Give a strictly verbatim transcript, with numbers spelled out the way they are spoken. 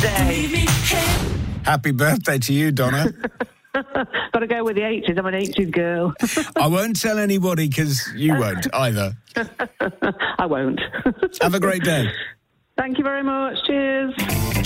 birthday. Happy birthday to you, Donna. Got to go with the eighties. I'm an eighties girl. I won't tell anybody because you won't either. I won't. Have a great day. Thank you very much. Cheers.